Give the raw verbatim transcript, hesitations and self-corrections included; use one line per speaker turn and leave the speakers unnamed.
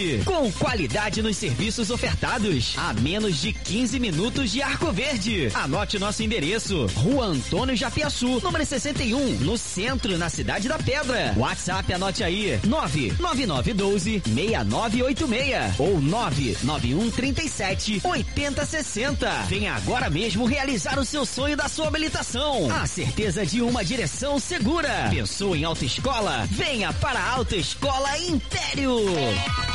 Com qualidade nos serviços ofertados, a menos de quinze minutos de Arco Verde. Anote nosso endereço: Rua Antônio Japiaçu, número sessenta e um, no centro, na Cidade da Pedra. WhatsApp, anote aí: nove nove nove um dois, seis nove oito seis ou nove nove um três sete, oito zero seis zero. Venha agora mesmo realizar o seu sonho da sua habilitação. A certeza de uma direção segura. Pensou em autoescola? Venha para a Autoescola Império.